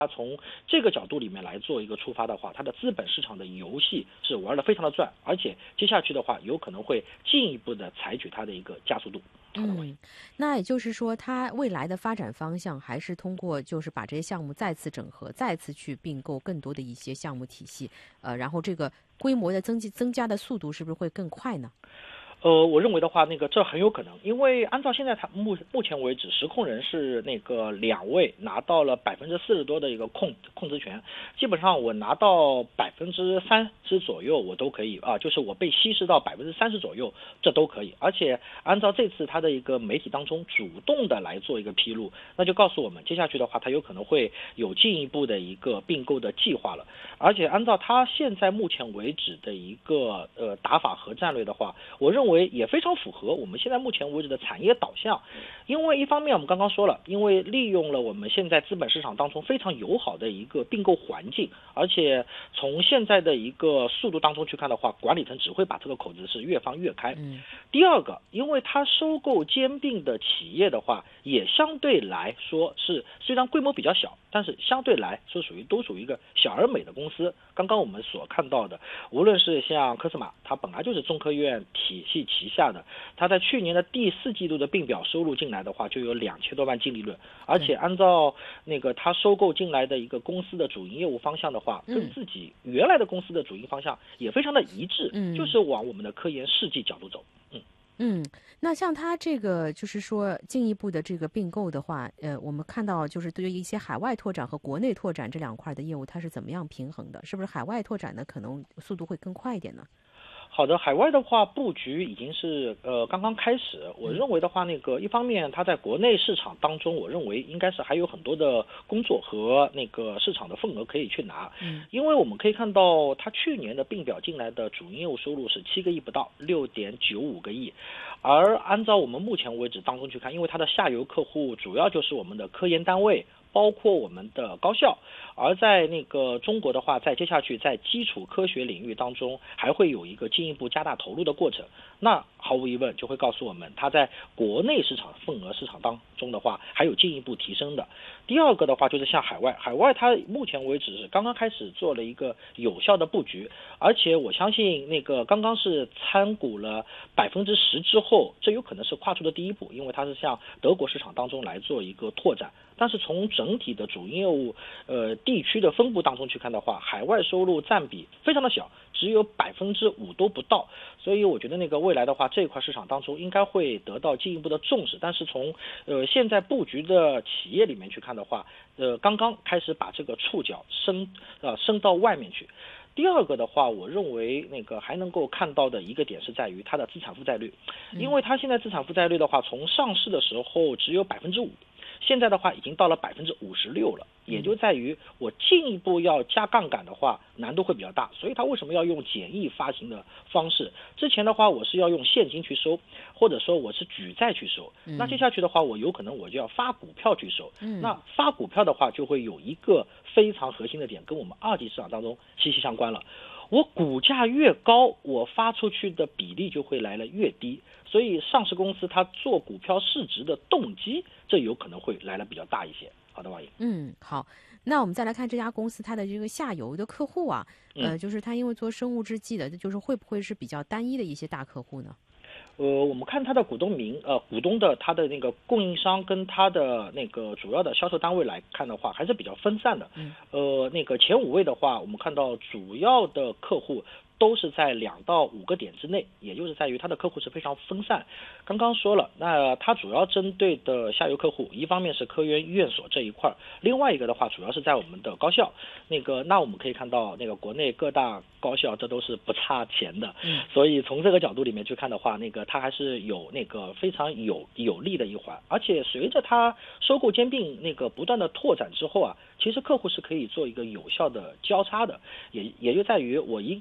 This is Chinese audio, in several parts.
它从这个角度里面来做一个出发的话，它的资本市场的游戏是玩得非常的转，而且接下去的话有可能会进一步的采取它的一个加速度。 那也就是说，它未来的发展方向还是通过就是把这些项目再次整合，再次去并购更多的一些项目体系，然后这个规模的增加的速度是不是会更快呢？ 我认为的话，这很有可能，因为按照现在目前为止，实控人是2位拿到了40%多的一个控制权，基本上我拿到30%左右我都可以啊，就是我被稀释到30%左右，这都可以。而且按照这次他的一个媒体当中主动的来做一个披露，那就告诉我们接下去的话，他有可能会有进一步的一个并购的计划了。而且按照他现在目前为止的一个打法和战略的话，我认为也非常符合我们现在目前为止的产业导向。因为一方面我们刚刚说了，因为利用了我们现在资本市场当中非常友好的一个并购环境，而且从现在的一个速度当中去看的话，管理层只会把这个口子是越放越开。第二个，因为它收购兼并的企业的话，也相对来说是虽然规模比较小，但是相对来说都属于一个小而美的公司。刚刚我们所看到的，无论是像科斯玛，它本来就是中科院体系旗下的，它在去年的第4季度的并表收入进来的话，就有2000多万净利润，而且按照它收购进来的一个公司的主营业务方向的话，跟自己原来的公司的主营方向也非常的一致，就是往我们的科研试剂角度走。 那像它这个就是说进一步的这个并购的话，我们看到就是对于一些海外拓展和国内拓展这2块的业务，它是怎么样平衡的？是不是海外拓展呢可能速度会更快一点呢？ 好的，海外的话布局已经是刚刚开始。我认为的话，一方面它在国内市场当中，我认为应该是还有很多的工作和市场的份额可以去拿。因为我们可以看到，它去年的并表进来的主营业务收入是7个亿不到，6.95个亿。而按照我们目前为止当中去看，因为它的下游客户主要就是我们的科研单位，包括我们的高校，而在中国的话，在接下去在基础科学领域当中还会有一个进一步加大投入的过程。那毫无疑问就会告诉我们，它在国内市场份额市场当中的话还有进一步提升的。第二个的话就是像海外它目前为止是刚刚开始做了一个有效的布局，而且我相信刚刚是参股了10%之后，这有可能是跨出的第一步，因为它是向德国市场当中来做一个拓展。但是从整体的主营业务地区的分布当中去看的话，海外收入占比非常的小，只有5%都不到。所以我觉得未来的话，这一块市场当中应该会得到进一步的重视。但是从现在布局的企业里面去看的话，刚刚开始把这个触角伸到外面去。第二个的话，我认为还能够看到的一个点是在于它的资产负债率，因为它现在资产负债率的话，从上市的时候只有5%。现在的话已经到了56%了，也就在于我进一步要加杠杆的话难度会比较大，所以它为什么要用简易发行的方式？之前的话我是要用现金去收，或者说我是举债去收，那接下去的话我有可能我就要发股票去收。那发股票的话就会有一个非常核心的点，跟我们二级市场当中息息相关了。我股价越高，我发出去的比例就会来了越低，所以上市公司它做股票市值的动机，这有可能会来了比较大一些。好的，王莹。 好，那我们再来看这家公司它的这个下游的客户啊，就是它因为做生物制剂的，就是会不会是比较单一的一些大客户呢？ 我们看它的股东的它的供应商跟它的主要的销售单位来看的话，还是比较分散的。前5位的话，我们看到主要的客户都是在2到5个点之内，也就是在于它的客户是非常分散。刚刚说了，那它主要针对的下游客户，一方面是科研院所这一块，另外一个的话主要是在我们的高校。那我们可以看到国内各大高校这都是不差钱的，所以从这个角度里面去看的话，它还是有非常有利的一环。而且随着它收购兼并不断的拓展之后啊，其实客户是可以做一个有效的交叉的，也就在于我一家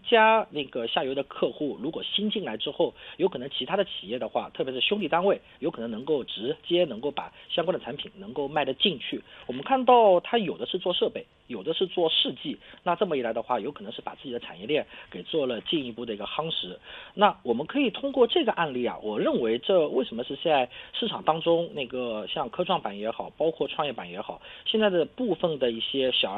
那个下游的客户如果新进来之后，有可能其他的企业的话，特别是兄弟单位，有可能能够直接能够把相关的产品能够卖得进去。我们看到它有的是做设备，有的是做试剂，那这么一来的话，有可能是把自己的产业链给做了进一步的一个夯实。那我们可以通过这个案例啊，我认为这为什么是在市场当中那个像科创板也好，包括创业板也好，现在的部分的一些小